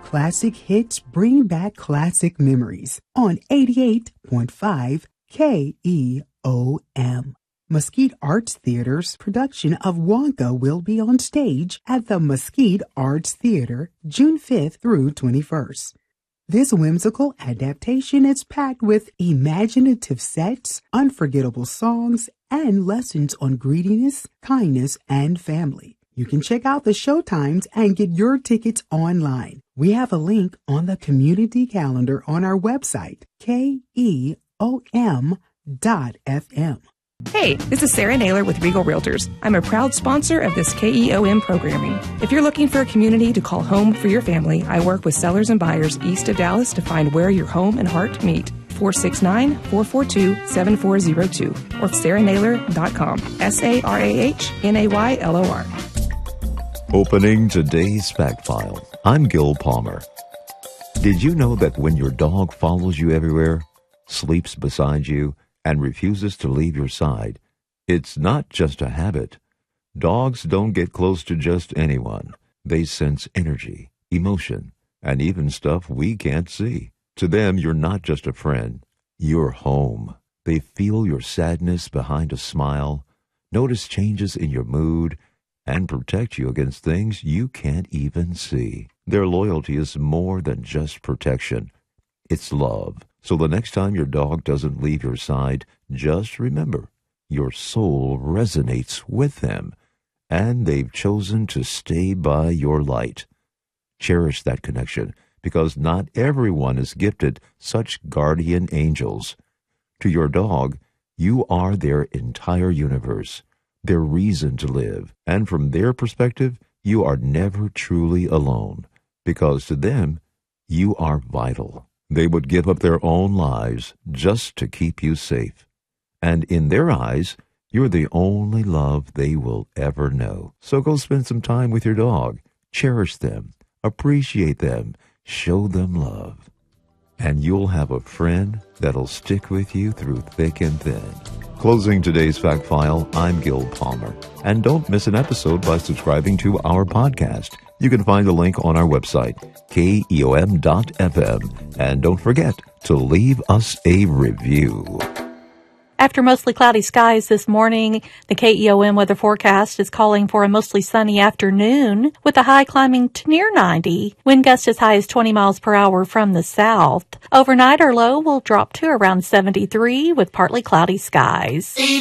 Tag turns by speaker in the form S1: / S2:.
S1: classic hits bring back classic memories on 88.5 KEOM. Mesquite Arts Theater's production of Wonka will be on stage at the Mesquite Arts Theater June 5th through 21st. This whimsical adaptation is packed with imaginative sets, unforgettable songs, and lessons on greediness, kindness, and family. You can check out the showtimes and get your tickets online. We have a link on the community calendar on our website, KEOM.FM.
S2: Hey, this is Sarah Naylor with Regal Realtors. I'm a proud sponsor of this KEOM programming. If you're looking for a community to call home for your family, I work with sellers and buyers east of Dallas to find where your home and heart meet. 469-442-7402 or sarahnaylor.com. SARAHNAYLOR.
S3: Opening today's Fact File. I'm Gil Palmer. Did you know that when your dog follows you everywhere, sleeps beside you, and refuses to leave your side, it's not just a habit? Dogs don't get close to just anyone. They sense energy, emotion, and even stuff we can't see. To them, you're not just a friend. You're home. They feel your sadness behind a smile, notice changes in your mood, and protect you against things you can't even see. Their loyalty is more than just protection. It's love. So the next time your dog doesn't leave your side, just remember, your soul resonates with them, and they've chosen to stay by your light. Cherish that connection, because not everyone is gifted such guardian angels. To your dog, you are their entire universe, their reason to live, and from their perspective, you are never truly alone, because to them, you are vital. They would give up their own lives just to keep you safe. And in their eyes, you're the only love they will ever know. So go spend some time with your dog. Cherish them. Appreciate them. Show them love. And you'll have a friend that'll stick with you through thick and thin. Closing today's Fact File, I'm Gil Palmer. And don't miss an episode by subscribing to our podcast. You can find the link on our website, KEOM.FM. And don't forget to leave us a review.
S4: After mostly cloudy skies this morning, the KEOM weather forecast is calling for a mostly sunny afternoon with the high climbing to near 90. Wind gusts as high as 20 miles per hour from the south. Overnight, our low will drop to around 73 with partly cloudy skies.